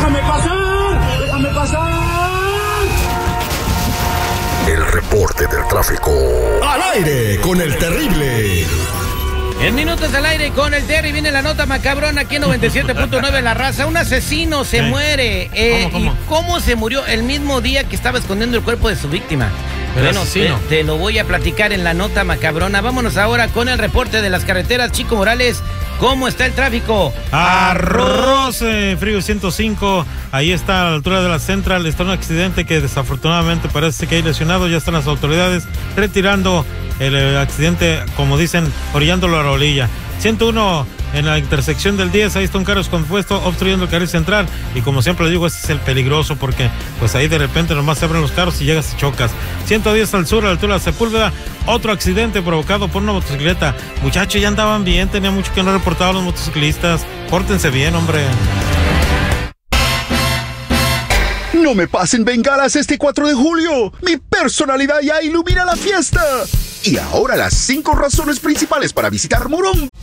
¡Déjame pasar! ¡Déjame pasar! El reporte del tráfico. Al aire con el terrible. En minutos al aire con el Terry viene la nota macabrona aquí en 97.9 La Raza. Un asesino se muere. ¿Cómo? ¿Y cómo se murió? El mismo día que estaba escondiendo el cuerpo de su víctima. Bueno, te lo voy a platicar en la nota macabrona. Vámonos ahora con el reporte de las carreteras. Chico Morales, ¿cómo está el tráfico? Arroz, Frío 105, ahí está a la altura de la Central, está un accidente que desafortunadamente parece que hay lesionado, ya están las autoridades retirando el accidente, como dicen, orillándolo a la orilla. 101 en la intersección del 10, ahí está un carro descompuesto obstruyendo el carril central y como siempre le digo, ese es el peligroso porque pues ahí de repente nomás se abren los carros y llegas y chocas. 110 al sur, a la altura de la Sepúlveda, otro accidente provocado por una motocicleta. Muchachos, ya andaban bien, tenía mucho que no reportaba a los motociclistas. Pórtense bien, hombre. No me pasen bengalas este 4 de julio. Mi personalidad ya ilumina la fiesta. Y ahora las 5 razones principales para visitar Morón.